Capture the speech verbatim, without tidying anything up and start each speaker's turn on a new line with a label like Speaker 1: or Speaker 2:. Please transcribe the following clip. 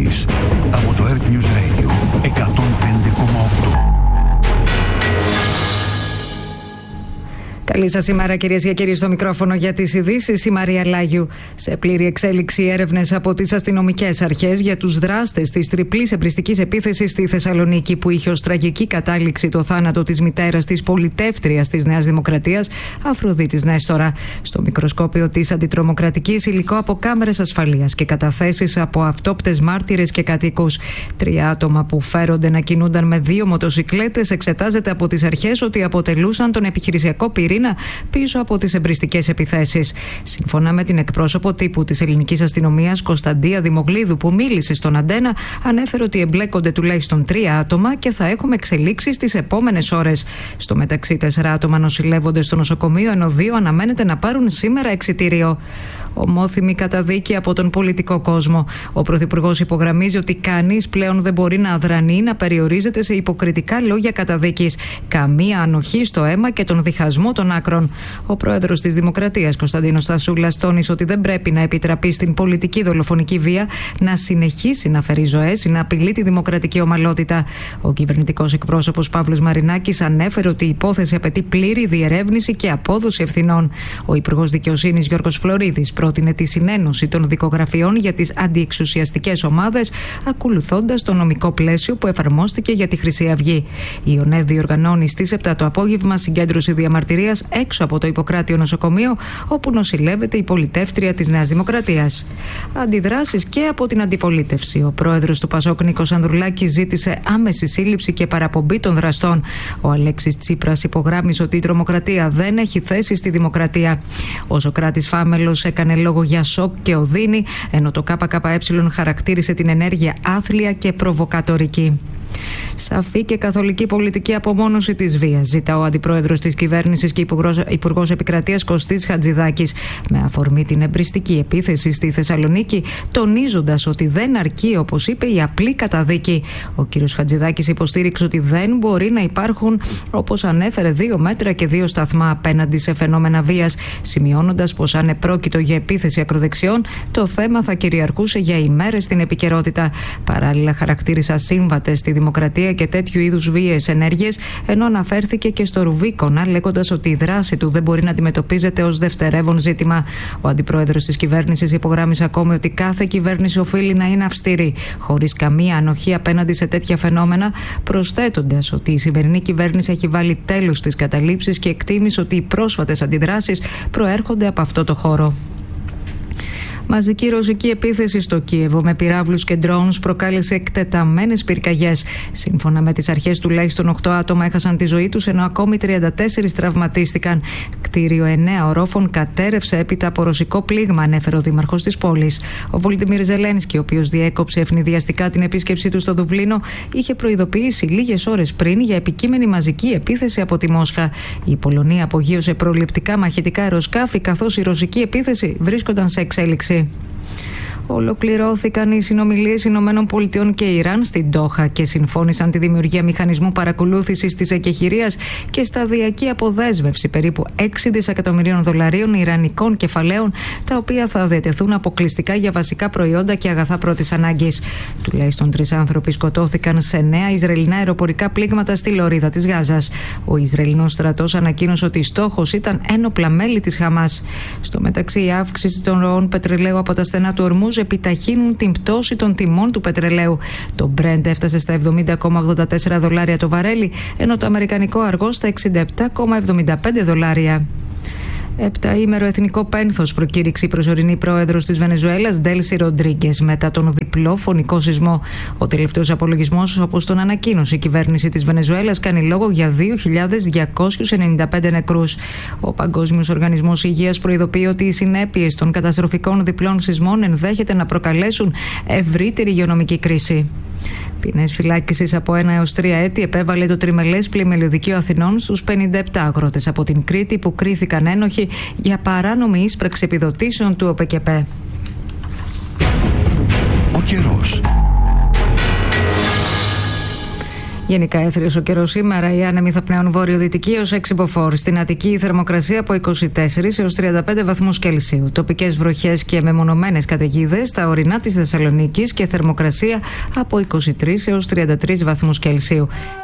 Speaker 1: ειδήσεις από το Earth News Radio εκατόν πέντε κόμμα οκτώ.
Speaker 2: Καλή σας ημέρα, κυρίες και κύριοι, στο μικρόφωνο για τις ειδήσεις η Μαρία Λάγιου. Σε πλήρη εξέλιξη έρευνες από τις αστυνομικές αρχές για τους δράστες της τριπλής εμπριστικής επίθεσης στη Θεσσαλονίκη, που είχε ως τραγική κατάληξη το θάνατο της μητέρας της πολιτεύτριας της Νέας Δημοκρατίας, Αφροδίτης Νέστορα. Στο μικροσκόπιο της αντιτρομοκρατικής, υλικό από κάμερες ασφαλείας και καταθέσεις από αυτόπτες μάρτυρες και κατοίκους. Τρία άτομα που φέρονται να κινούνταν με δύο μοτοσικλέτες εξετάζεται από τις αρχές ότι αποτελούσαν τον επιχειρησιακό πυρήνα πίσω από τις εμπριστικές επιθέσεις. Σύμφωνα με την εκπρόσωπο τύπου της ελληνικής αστυνομίας, Κωνσταντία Δημογλίδου, που μίλησε στον Αντένα, ανέφερε ότι εμπλέκονται τουλάχιστον τρία άτομα και θα έχουμε εξελίξεις τις επόμενες ώρες. Στο μεταξύ, τέσσερα άτομα νοσηλεύονται στο νοσοκομείο, ενώ δύο αναμένεται να πάρουν σήμερα εξιτήριο. Ομόθυμη καταδίκη από τον πολιτικό κόσμο. Ο Πρωθυπουργός υπογραμμίζει ότι κανείς πλέον δεν μπορεί να αδρανεί ή να περιορίζεται σε υποκριτικά λόγια καταδίκης. Καμία ανοχή στο αίμα και τον διχασμό των άκρων. Ο Πρόεδρος της Δημοκρατίας, Κωνσταντίνος Θασούλας, τόνισε ότι δεν πρέπει να επιτραπεί στην πολιτική δολοφονική βία να συνεχίσει να φέρει ζωές ή να απειλεί τη δημοκρατική ομαλότητα. Ο κυβερνητικός εκπρόσωπος Παύλος Μαρινάκης ανέφερε ότι η υπόθεση απαιτεί πλήρη διερεύνηση και απόδοση ευθυνών. Ο Υπουργός Δικαιοσύνης Γιώργος Φλωρίδης πρότεινε τη συνένωση των δικογραφιών για τις αντιεξουσιαστικές ομάδες, ακολουθώντας το νομικό πλαίσιο που εφαρμόστηκε για τη Χρυσή Αυγή. Η ΟΝΕΔ διοργανώνει στις επτά το απόγευμα συγκέντρωση διαμαρτυρίας έξω από το Ιπποκράτιο νοσοκομείο, όπου νοσηλεύεται η πολιτεύτρια της Νέας Δημοκρατίας. Αντιδράσεις και από την αντιπολίτευση. Ο πρόεδρος του Πασόκ, Νίκος Ανδρουλάκης, ζήτησε άμεση σύλληψη και παραπομπή των δραστών. Ο Αλέξης Τσίπρας υπογράμμισε ότι η τρομοκρατία δεν έχει θέση στη δημοκρατία. Ο Σωκράτης Φάμελος έκανε λόγο για σοκ και οδύνη, ενώ το ΚΚΕ χαρακτήρισε την ενέργεια άθλια και προβοκατορική. Σαφή και καθολική πολιτική απομόνωση της βίας, ζητά ο αντιπρόεδρος της κυβέρνησης και υπουργός επικρατείας Κωστής Χατζηδάκης, με αφορμή την εμπριστική επίθεση στη Θεσσαλονίκη, τονίζοντας ότι δεν αρκεί, όπως είπε, η απλή καταδίκη. Ο κ. Χατζηδάκης υποστήριξε ότι δεν μπορεί να υπάρχουν, όπως ανέφερε, δύο μέτρα και δύο σταθμά απέναντι σε φαινόμενα βίας, σημειώνοντας πως αν επρόκειτο για επίθεση ακροδεξιών, το θέμα θα κυριαρχούσε για ημέρες στην επικαιρότητα. Παράλληλα, χαρακτήρισε ασύμβατες στη δημοκρατία και τέτοιου είδους βίαιες ενέργειες, ενώ αναφέρθηκε και στο Ρουβίκονα, λέγοντας ότι η δράση του δεν μπορεί να αντιμετωπίζεται ως δευτερεύον ζήτημα. Ο αντιπρόεδρος της κυβέρνησης υπογράμμισε ακόμη ότι κάθε κυβέρνηση οφείλει να είναι αυστηρή, χωρίς καμία ανοχή απέναντι σε τέτοια φαινόμενα, προσθέτοντας ότι η σημερινή κυβέρνηση έχει βάλει τέλος στις καταλήψεις και εκτίμησε ότι οι πρόσφατες αντιδράσεις προέρχονται από αυτό το χώρο. Μαζική ρωσική επίθεση στο Κίεβο με πυράβλους και ντρόουνς προκάλεσε εκτεταμένες πυρκαγιές. Σύμφωνα με τις αρχές, τουλάχιστον οκτώ άτομα έχασαν τη ζωή τους, ενώ ακόμη τριάντα τέσσερις τραυματίστηκαν. Κτίριο εννέα ορόφων κατέρευσε έπειτα από ρωσικό πλήγμα, ανέφερε ο δήμαρχος της πόλης. Ο Βολντιμίρ Ζελένσκι, ο οποίος διέκοψε ευνηδιαστικά την επίσκεψή του στο Δουβλίνο, είχε προειδοποιήσει λίγες ώρες πριν για επικείμενη μαζική επίθεση από τη Μόσχα. Η Πολωνία απογείωσε προληπτικά μαχητικά αεροσκάφη, καθώς η ρωσική επίθεση βρίσκονταν σε εξέλιξη. Ολοκληρώθηκαν οι συνομιλίες Ηνωμένων Πολιτειών και Ιράν στην Ντόχα και συμφώνησαν τη δημιουργία μηχανισμού παρακολούθησης της εκεχηρίας και σταδιακή αποδέσμευση περίπου έξι δισεκατομμυρίων δολαρίων ιρανικών κεφαλαίων, τα οποία θα διατεθούν αποκλειστικά για βασικά προϊόντα και αγαθά πρώτης ανάγκης. Τουλάχιστον τρεις άνθρωποι σκοτώθηκαν σε νέα Ισραηλινά αεροπορικά πλήγματα στη λωρίδα της Γάζας. Ο Ισραηλινός στρατός ανακοίνωσε ότι στόχος ήταν ένοπλα μέλη της Χαμάς. Στο μεταξύ, η αύξηση των ροών πετρελαίου από τα στενά του Ορμούζ επιταχύνουν την πτώση των τιμών του πετρελαίου. Το Brent έφτασε στα εβδομήντα κόμμα ογδόντα τέσσερα δολάρια το βαρέλι, ενώ το αμερικανικό αργό στα εξήντα επτά κόμμα εβδομήντα πέντε δολάρια. Επταήμερο εθνικό πένθος προκήρυξε η προσωρινή πρόεδρος της Βενεζουέλας, Ντέλσι Ροντρίγκες, μετά τον διπλό φωνικό σεισμό. Ο τελευταίος απολογισμός, όπως τον ανακοίνωσε η κυβέρνηση της Βενεζουέλας, κάνει λόγο για δύο χιλιάδες διακόσιους ενενήντα πέντε νεκρούς. Ο Παγκόσμιος Οργανισμός Υγείας προειδοποιεί ότι οι συνέπειες των καταστροφικών διπλών σεισμών ενδέχεται να προκαλέσουν ευρύτερη υγειονομική κρίση. Ποινές φυλάκισης από ένα έως τρία έτη επέβαλε το τριμελές πλημελιωδικείο Αθηνών στους πενήντα επτά αγρότες από την Κρήτη που κρίθηκαν ένοχοι για παράνομη ίσπραξη επιδοτήσεων του ΟΠΕΚΕΠΕ.
Speaker 1: Ο καιρός.
Speaker 2: Γενικά έθριος ο καιρός σήμερα. Οι άνεμοι θα πνέουν βορειοδυτική έως έξι μποφόρ. Στην Αττική η θερμοκρασία από είκοσι τέσσερις έως τριάντα πέντε βαθμούς Κελσίου. Τοπικές βροχές και μεμονωμένες καταιγίδες στα ορεινά της Θεσσαλονίκης και θερμοκρασία από είκοσι τρεις έως τριάντα τρεις βαθμούς Κελσίου.